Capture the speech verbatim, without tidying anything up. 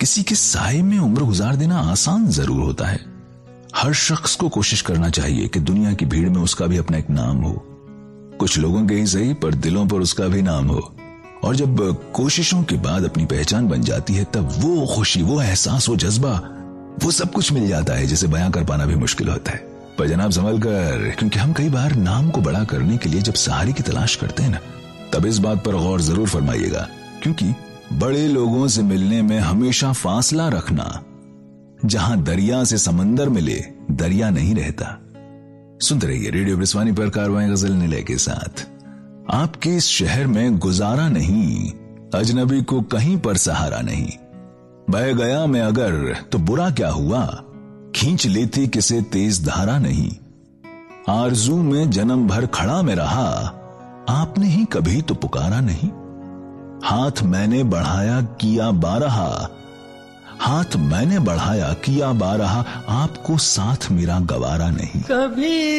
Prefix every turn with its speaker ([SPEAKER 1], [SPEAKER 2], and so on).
[SPEAKER 1] किसी के साए में उम्र गुजार देना आसान जरूर होता है। हर शख्स को कोशिश करना चाहिए कि दुनिया की भीड़ में उसका भी अपना एक नाम हो। कुछ लोगों के ही सही, पर दिलों पर उसका भी नाम हो। और जब कोशिशों के बाद अपनी पहचान बन जाती है, तब वो खुशी, वो एहसास, वो जज्बा, वो सब कुछ मिल जाता है जिसे बयां कर पाना भी मुश्किल होता है। पर जनाब संभल कर, क्योंकि हम कई बार नाम को बड़ा करने के लिए जब सहारे की तलाश करते हैं ना, तब इस बात पर गौर जरूर फरमाइएगा, क्योंकि बड़े लोगों से मिलने में हमेशा फासला रखना। जहां दरिया से समंदर मिले, दरिया नहीं रहता। सुनते रहिए रेडियो ब्रिस्वानी पर कारवां गजल निलय के साथ। आपके इस शहर में गुजारा नहीं, अजनबी को कहीं पर सहारा नहीं। बह गया मैं अगर तो बुरा क्या हुआ, खींच लेती किसे तेज धारा नहीं। आरजू में जन्म भर खड़ा में रहा, आपने ही कभी तो पुकारा नहीं। हाथ मैंने बढ़ाया किया बारहा, हाथ मैंने बढ़ाया किया बारहा, आपको साथ मेरा गवारा नहीं। कभी